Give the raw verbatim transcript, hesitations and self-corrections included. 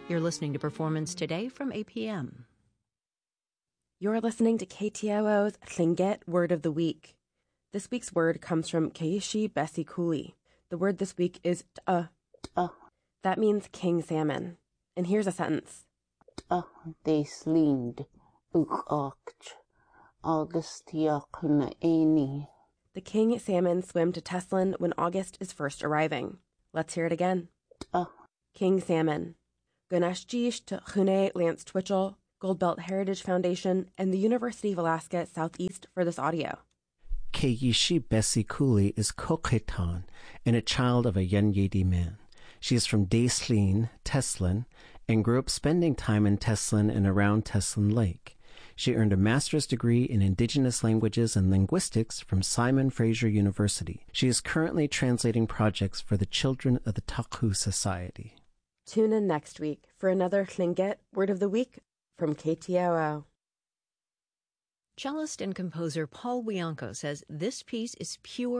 You're listening to Performance Today from A P M. You're listening to K T O O's Tlingit Word of the Week. This week's word comes from Keishi Bessie Cooley. The word this week is t'ah. T'ah. That means king salmon. And here's a sentence. T'ah de slind uk ocht Augustiach na eni. The king salmon swim to Teslin when August is first arriving. Let's hear it again. T'ah. King salmon. Ganeshjish to Chune Lance Twitchell, Goldbelt Heritage Foundation, and the University of Alaska Southeast for this audio. Keishi Bessie Cooley is Coqueton and a child of a Yenyedi man. She is from Deslin, Teslin, and grew up spending time in Teslin and around Teslin Lake. She earned a master's degree in Indigenous Languages and Linguistics from Simon Fraser University. She is currently translating projects for the children of the Taku Society. Tune in next week for another Tlingit Word of the Week from K T O O. Cellist and composer Paul Wianco says this piece is pure